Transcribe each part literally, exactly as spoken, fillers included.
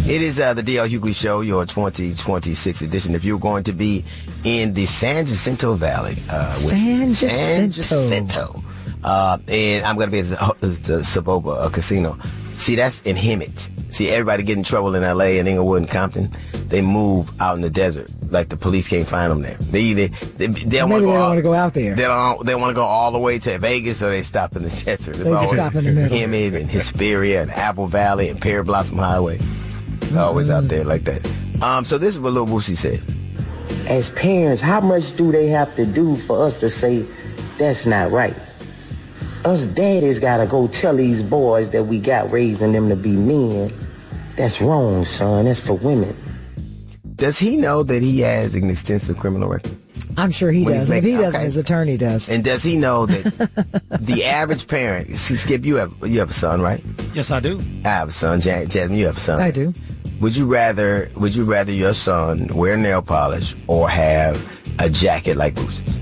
It is uh, the D L Hughley Show, your twenty twenty-six edition. If you're going to be in the San Jacinto Valley, uh, which San is San Jacinto. Jacinto, uh, and I'm going to be at the, the Saboba uh, Casino. See, that's in Hemet. See, everybody get in trouble in L A and Inglewood and Compton. They move out in the desert. Like the police can't find them there. They either they, they don't want to go, want to go out there. They don't. They want to go all the way to Vegas, or they stop in the desert. It's They just stop in the middle. Hemet and Hesperia and Apple Valley and Pear Blossom Highway. Mm-hmm. Always out there like that. Um, so this is what Lil Boosie said. As parents, how much do they have to do for us to say that's not right? Us daddies gotta go tell these boys that we got raising them to be men. That's wrong, son. That's for women. Does he know that he has an extensive criminal record? I'm sure he When does. he's If he making- doesn't, okay. his attorney does. And does he know that the average parent? See, Skip, you have you have a son, right? Yes, I do. I have a son. Ja- Jasmine, you have a son. I do. Would you rather Would you rather your son wear nail polish or have a jacket like Boosie's?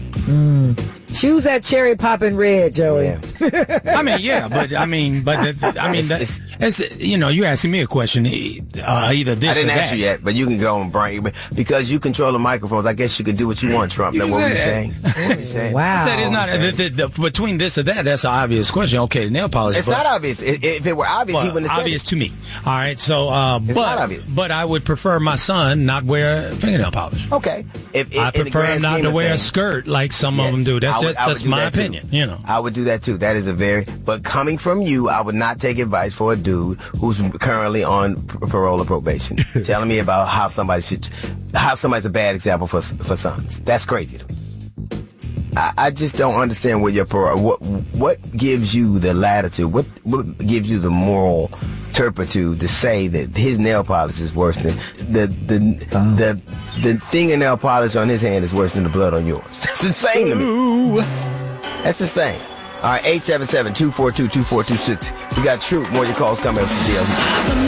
Choose that cherry popping red, Joey. Yeah. I mean, yeah, but I mean, but the, I mean, It's- that's, it's, you know, you're asking me a question. Uh, either this I didn't or ask that. you yet, but you can go and bring because you control the microphones. I guess you can do what you want, Trump. You That's can what we're say saying. What we saying. Wow. I said it's not I'm the, the, the, between this or that. That's an obvious question. Okay, nail polish. It's but, not obvious. I- If it were obvious, he well, wouldn't have said obvious it. to me. All right, so uh, but not obvious. but I would prefer my son not wear fingernail polish. Okay. If, I in the prefer grand him not scheme to of wear a things, skirt like some yes, of them do. I That's would- that's, I would that's do my that too. opinion. You know. I would do that too. That is a very, but coming from you, I would not take advice for a dude who's currently on p- parole or probation, telling me about how somebody should, how somebody's a bad example for for sons. That's crazy to me. I, I just don't understand what your parole, what what gives you the latitude, what what gives you the moral turpitude to say that his nail polish is worse than the the the the fingernail polish on his hand is worse than the blood on yours. That's insane to me. That's insane. All right, eight seven seven, two four two, two four two six. We got Troop. More of your calls coming up to the deal.